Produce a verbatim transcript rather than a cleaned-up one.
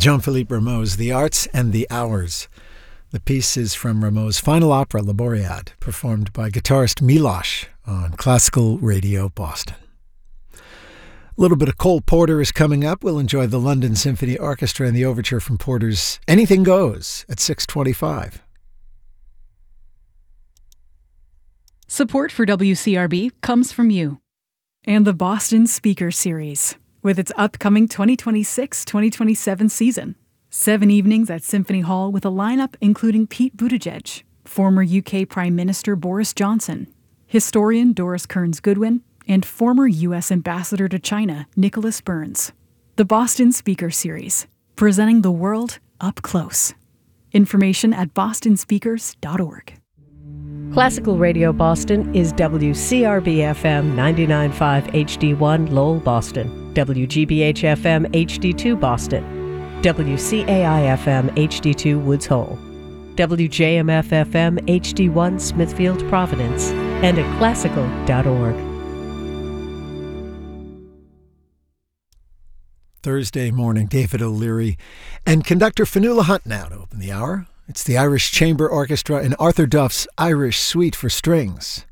Jean-Philippe Rameau's The Arts and the Hours. The piece is from Rameau's final opera, La Boreade, performed by guitarist Milosh on Classical Radio Boston. A little bit of Cole Porter is coming up. We'll enjoy the London Symphony Orchestra and the overture from Porter's Anything Goes at six twenty-five. Support for W C R B comes from you and the Boston Speaker Series with its upcoming twenty twenty-six twenty twenty-seven season. Seven evenings at Symphony Hall with a lineup including Pete Buttigieg, former U K Prime Minister Boris Johnson, historian Doris Kearns-Goodwin, and former U S Ambassador to China Nicholas Burns. The Boston Speaker Series, presenting the world up close. Information at boston speakers dot org. Classical Radio Boston is W C R B F M ninety-nine point five H D one Lowell, Boston, W G B H F M H D two Boston, W C A I F M H D two Woods Hole, W J M F F M H D one Smithfield, Providence, and at classical dot org. Thursday morning, David O'Leary and conductor Fionnuala Hunt now to open the hour. It's the Irish Chamber Orchestra and Arthur Duff's Irish Suite for Strings.